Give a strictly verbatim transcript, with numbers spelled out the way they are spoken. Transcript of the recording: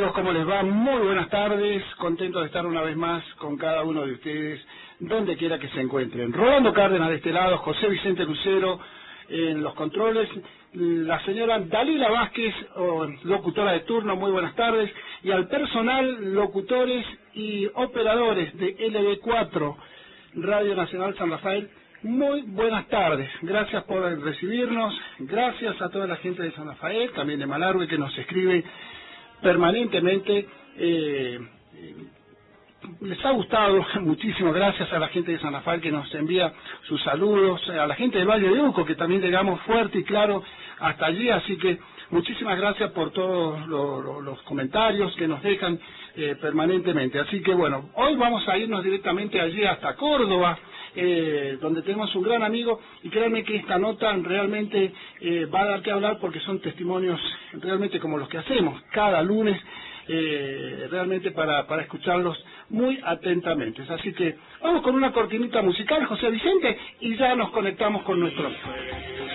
amigos? ¿Cómo les va? Muy buenas tardes, contento de estar una vez más con cada uno de ustedes, donde quiera que se encuentren. Rolando Cárdenas de este lado, José Vicente Lucero en los controles, la señora Dalila Vázquez, locutora de turno, muy buenas tardes, y al personal, locutores y operadores de L B cuatro, Radio Nacional San Rafael, muy buenas tardes. Gracias por recibirnos, gracias a toda la gente de San Rafael, también de Malargüe, que nos escribe permanentemente. Eh, les ha gustado muchísimo, gracias a la gente de San Rafael que nos envía sus saludos, a la gente del Valle de Uco, que también llegamos fuerte y claro hasta allí, así que muchísimas gracias por todos lo, lo, los comentarios que nos dejan eh, permanentemente. Así que bueno, hoy vamos a irnos directamente allí hasta Córdoba, eh, donde tenemos un gran amigo, y créanme que esta nota realmente eh, va a dar que hablar, porque son testimonios realmente como los que hacemos cada lunes, eh, realmente para, para escucharlos muy atentamente. Así que vamos con una cortinita musical, José Vicente, y ya nos conectamos con nuestro amigo.